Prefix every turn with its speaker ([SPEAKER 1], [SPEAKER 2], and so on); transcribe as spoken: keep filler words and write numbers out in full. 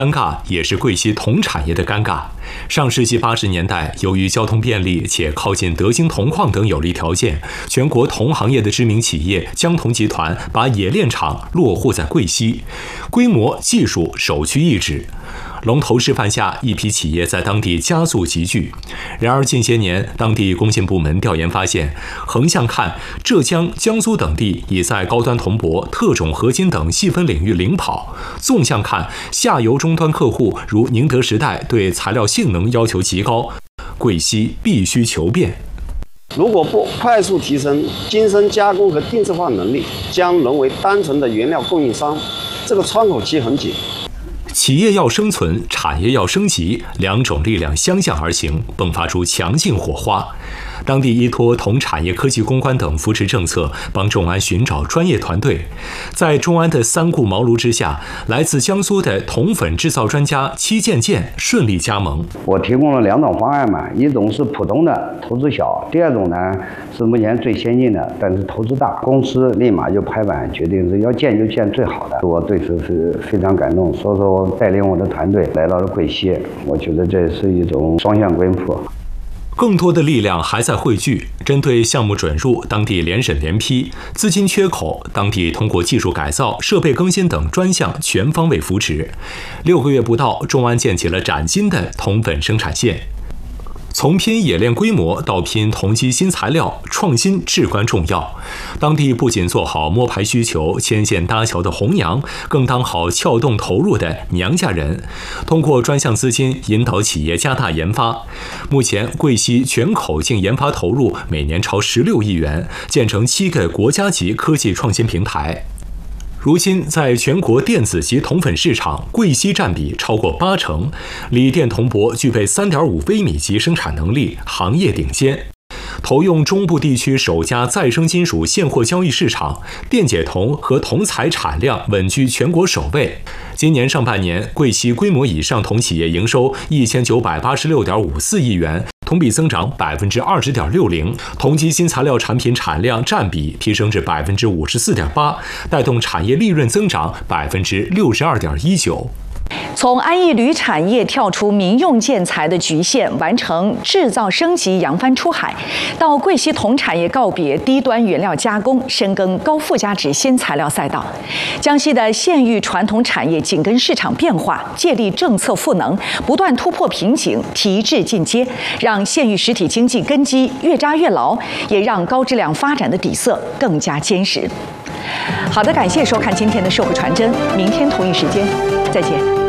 [SPEAKER 1] 尴尬也是贵西铜产业的尴尬。上世纪八十年代，由于交通便利且靠近德兴铜矿等有利条件，全国铜行业的知名企业江铜集团把冶炼厂落户在贵西，规模、技术首屈一指。龙头示范下，一批企业在当地加速集聚。然而近些年，当地工信部门调研发现，横向看，浙江、江苏等地已在高端铜箔、特种合金等细分领域领跑；纵向看，下游终端客户如宁德时代对材料性能要求极高，贵西必须求变。
[SPEAKER 2] 如果不快速提升精深加工和定制化能力，将沦为单纯的原料供应商，这个窗口期很紧。
[SPEAKER 1] 企业要生存，产业要升级，两种力量相向而行，迸发出强劲火花。当地依托铜产业科技攻关等扶持政策，帮众安寻找专业团队。在众安的三顾茅庐之下，来自江苏的铜粉制造专家戚建建顺利加盟。
[SPEAKER 3] 我提供了两种方案嘛，一种是普通的，投资小；第二种呢是目前最先进的，但是投资大。公司立马就拍板决定是要建就建最好的。我对此是非常感动，所以说我带领我的团队来到了贵西，我觉得这是一种双向奔赴。
[SPEAKER 1] 更多的力量还在汇聚，针对项目准入，当地联审联批；资金缺口，当地通过技术改造、设备更新等专项全方位扶持。六个月不到，众安建起了崭新的铜粉生产线。从拼冶炼规模到拼铜基新材料，创新至关重要。当地不仅做好摸排需求、牵线搭桥的红娘，更当好撬动投入的娘家人。通过专项资金引导企业加大研发。目前，贵西全口径研发投入每年超十六亿元，建成七个国家级科技创新平台。如今，在全国电子及铜粉市场，贵西占比超过八成，锂电铜箔具备 三点五微米级生产能力，行业顶尖。投用中部地区首家再生金属现货交易市场，电解铜和铜材产量稳居全国首位。今年上半年，贵西规模以上铜企业营收一千九百八十六点五四亿元，同比增长百分之二十点六零，铜基新材料产品产量占比提升至百分之五十四点八，带动产业利润增长百分之六十二点一九。
[SPEAKER 4] 从安逸铝产业跳出民用建材的局限，完成制造升级，扬帆出海；到贵西铜产业告别低端原料加工，深耕高附加值新材料赛道。江西的县域传统产业紧跟市场变化，借力政策赋能，不断突破瓶颈，提质进阶，让县域实体经济根基越扎越牢，也让高质量发展的底色更加坚实。好的，感谢收看今天的社会传真，明天同一时间再见。